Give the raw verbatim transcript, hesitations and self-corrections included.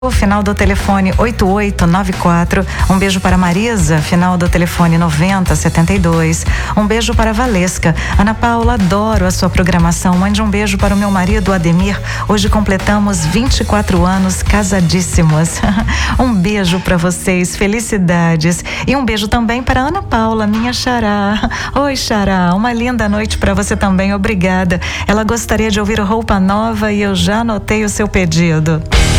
O final do telefone oito oito nove quatro. Um beijo para Marisa, final do telefone noventa setenta e dois. Um beijo para Valesca. Ana Paula, adoro a sua programação. Mande um beijo para o meu marido Ademir. Hoje completamos vinte e quatro anos casadíssimos. Um beijo para vocês, felicidades. E um beijo também para Ana Paula, minha xará. Oi, xará, uma linda noite para você também, obrigada. Ela gostaria de ouvir Roupa Nova e eu já anotei o seu pedido.